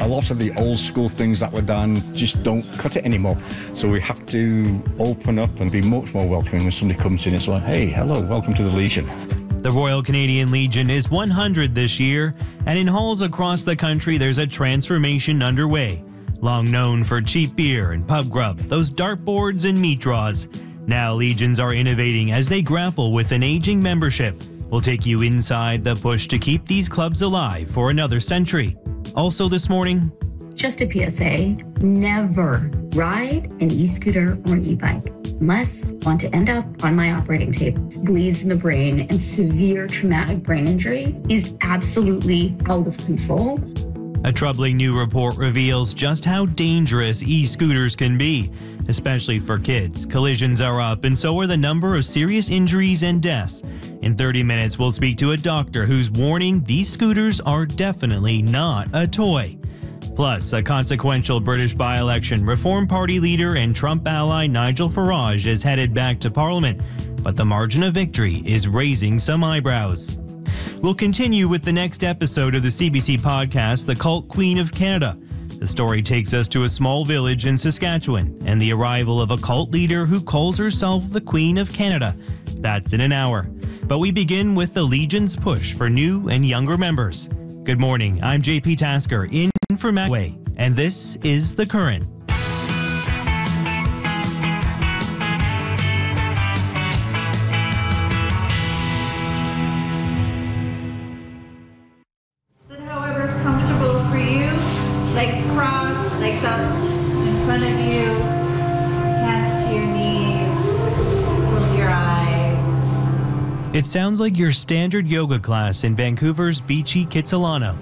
A lot of the old school things that were done just don't cut it anymore. So we have to open up and be much more welcoming when somebody comes in and say, hey, hello, welcome to the Legion. The Royal Canadian Legion is 100 this year, and in halls across the country there's a transformation underway. Long known for cheap beer and pub grub, those dartboards and meat draws. Now Legions are innovating as they grapple with an aging membership. We'll take you inside the push to keep these clubs alive for another century. Also this morning, just a PSA, never ride an e-scooter or an e-bike unless want to end up on my operating table. Bleeds in the brain and severe traumatic brain injury is absolutely out of control. A troubling new report reveals just how dangerous e-scooters can be, especially for kids. Collisions are up, and so are the number of serious injuries and deaths. In 30 minutes, we'll speak to a doctor who's warning these scooters are definitely not a toy. Plus, a consequential British by-election, Reform Party leader and Trump ally Nigel Farage is headed back to Parliament, but the margin of victory is raising some eyebrows. We'll continue with the next episode of the CBC podcast, The Cult Queen of Canada. The story takes us to a small village in Saskatchewan and the arrival of a cult leader who calls herself the Queen of Canada. That's in an hour. But we begin with the Legion's push for new and younger members. Good morning, I'm JP Tasker in for Matt Way, and this is The Current. Sit however is comfortable for you. Legs crossed, legs out in front of you. Hands to your knees. Close your eyes. It sounds like your standard yoga class in Vancouver's beachy Kitsilano.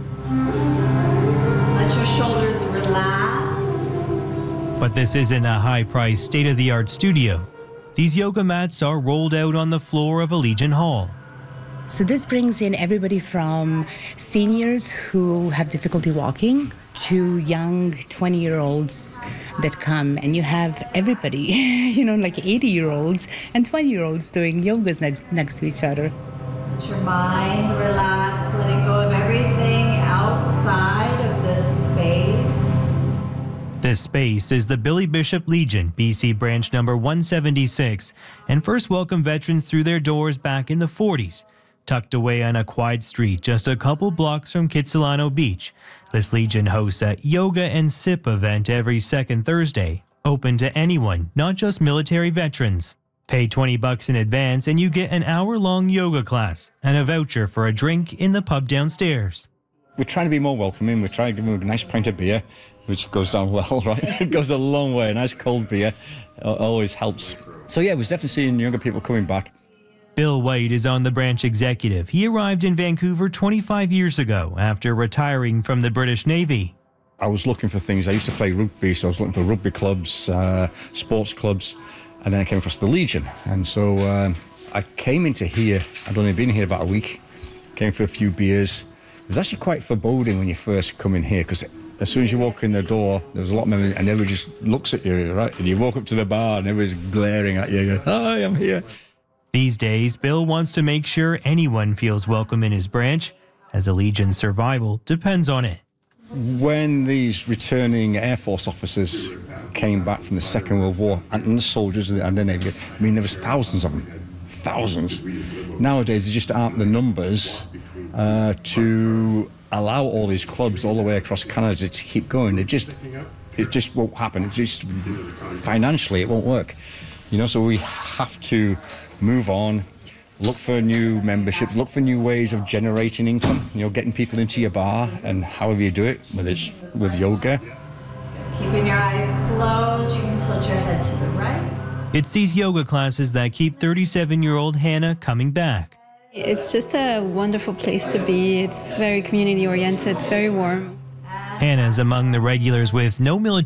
Let your shoulders relax. But this isn't a high-priced, state-of-the-art studio. These yoga mats are rolled out on the floor of a Legion Hall. So this brings in everybody from seniors who have difficulty walking to young 20-year-olds that come, and you have everybody, like 80-year-olds and 20-year-olds doing yogas next to each other. Let your mind relax, letting go of everything outside of this space. This space is the Billy Bishop Legion, BC branch number 176, and first welcomed veterans through their doors back in the 40s. Tucked away on a quiet street just a couple blocks from Kitsilano Beach, this Legion hosts a yoga and sip event every second Thursday, open to anyone, not just military veterans. Pay $20 in advance and you get an hour-long yoga class and a voucher for a drink in the pub downstairs. We're trying to be more welcoming. We're trying to give them a nice pint of beer, which goes down well, right? It goes a long way. A nice cold beer always helps. So yeah, we're definitely seeing younger people coming back. Bill White is on the branch executive. He arrived in Vancouver 25 years ago after retiring from the British Navy. I was looking for things. I used to play rugby, so I was looking for rugby clubs, sports clubs, and then I came across the Legion. And so I came into here. I'd only been here about a week, came for a few beers. It was actually quite foreboding when you first come in here, because as soon as you walk in the door, there's a lot of men, and everybody just looks at you, right? And you walk up to the bar, and everybody's glaring at you, going, hi, I'm here. These days, Bill wants to make sure anyone feels welcome in his branch, as a Legion's survival depends on it. When these returning Air Force officers came back from the Second World War, and the soldiers and the Navy, there was thousands of them, thousands. Nowadays, there just aren't the numbers to allow all these clubs all the way across Canada to keep going. It just won't happen. It just, financially, it won't work. So we have to move on, look for new memberships, look for new ways of generating income, getting people into your bar, and however you do it, whether it's with yoga. Keeping your eyes closed, you can tilt your head to the right. It's these yoga classes that keep 37-year-old Hannah coming back. It's just a wonderful place to be. It's very community-oriented. It's very warm. Hannah's among the regulars with no military